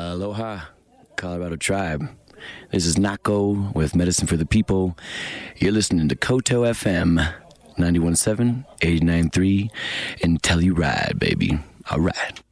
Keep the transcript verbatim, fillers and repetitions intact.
Aloha, Colorado Tribe. This is Nako with Medicine for the People. You're listening to Koto F M, ninety-one point seven, eighty-nine point three, and Tell You Ride, baby. All right.